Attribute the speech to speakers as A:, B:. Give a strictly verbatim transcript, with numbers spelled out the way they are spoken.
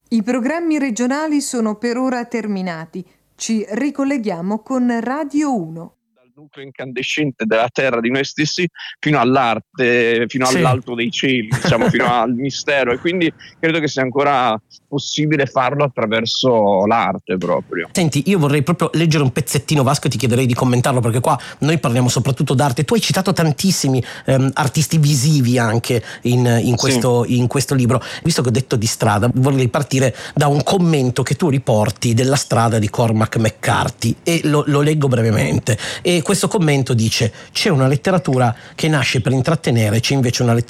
A: I programmi regionali sono per ora terminati. Ci ricolleghiamo con Radio uno.
B: Dal nucleo incandescente della terra di noi stessi fino all'arte, fino
C: Sì.
B: all'alto dei cieli, diciamo, fino al mistero, e quindi credo che sia ancora possibile farlo attraverso l'arte proprio.
C: Senti, io vorrei proprio leggere un pezzettino, Vasco, e ti chiederei di commentarlo, perché qua noi parliamo soprattutto d'arte. Tu hai citato tantissimi ehm, artisti visivi anche in, in, questo, sì. in questo libro. Visto che ho detto di strada, vorrei partire da un commento che tu riporti della strada di Cormac McCarthy, e lo, lo leggo brevemente. E questo commento dice: c'è una letteratura che nasce per intrattenere, c'è invece una letteratura